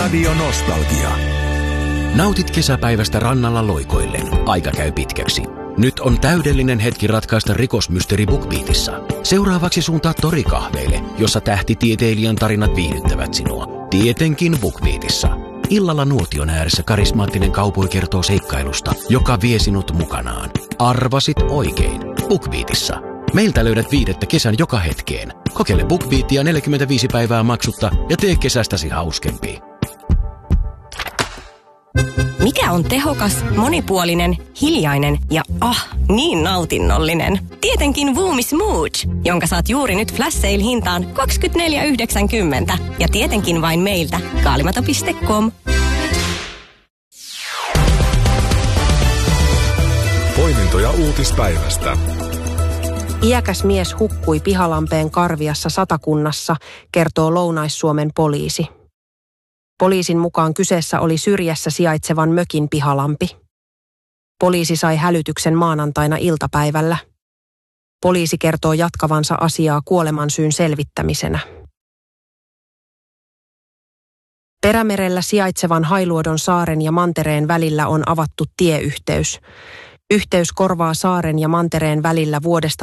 Radio Nostalgia. Nautit kesäpäivästä rannalla loikoillen. Aika käy pitkäksi. Nyt on täydellinen hetki ratkaista rikosmysteeri BookBeatissa. Seuraavaksi suuntaa torikahveille, jossa tähtitieteilijän tarinat viihdyttävät sinua. Tietenkin BookBeatissa. Illalla nuotion ääressä karismaattinen kaupoi kertoo seikkailusta, joka vie sinut mukanaan. Arvasit oikein. BookBeatissa. Meiltä löydät viihdettä kesän joka hetkeen. Kokeile BookBeatia 45 päivää maksutta ja tee kesästäsi hauskempi. Mikä on tehokas, monipuolinen, hiljainen ja niin nautinnollinen? Tietenkin Voomi Smooch, jonka saat juuri nyt flash sale hintaan 24,90. Ja tietenkin vain meiltä, kaalimato.com. Poimintoja uutispäivästä. Iäkäs mies hukkui Pihalampeen Karviassa Satakunnassa, kertoo Lounais-Suomen poliisi. Poliisin mukaan kyseessä oli syrjässä sijaitsevan mökin pihalampi. Poliisi sai hälytyksen maanantaina iltapäivällä. Poliisi kertoo jatkavansa asiaa kuolemansyyn selvittämisenä. Perämerellä sijaitsevan Hailuodon saaren ja mantereen välillä on avattu tieyhteys. Yhteys korvaa saaren ja mantereen välillä vuodesta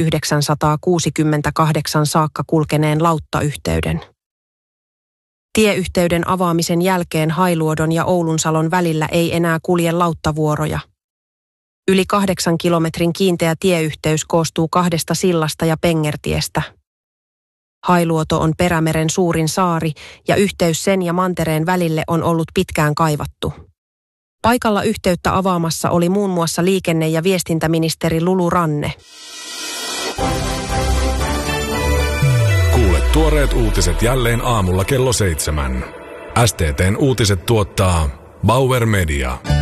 1968 saakka kulkeneen lauttayhteyden. Tieyhteyden avaamisen jälkeen Hailuodon ja Oulunsalon välillä ei enää kulje lauttavuoroja. Yli 8 kilometrin kiinteä tieyhteys koostuu 2 sillasta ja pengertiestä. Hailuoto on Perämeren suurin saari ja yhteys sen ja mantereen välille on ollut pitkään kaivattu. Paikalla yhteyttä avaamassa oli muun muassa liikenne- ja viestintäministeri Lulu Ranne. Kuule tuoreet uutiset jälleen aamulla kello 7. STT:n uutiset tuottaa Bauer Media.